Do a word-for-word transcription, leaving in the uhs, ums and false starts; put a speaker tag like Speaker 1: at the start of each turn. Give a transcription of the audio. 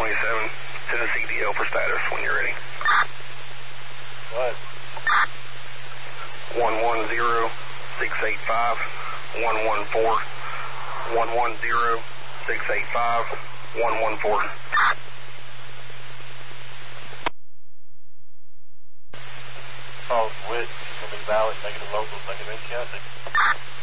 Speaker 1: twenty-seven, Tennessee D L for status when you're ready.
Speaker 2: What?
Speaker 1: one one zero, six eight five, one one four. one one zero, six eight five, one one four.
Speaker 2: Calls with, will be valid, negative locals, negative in county.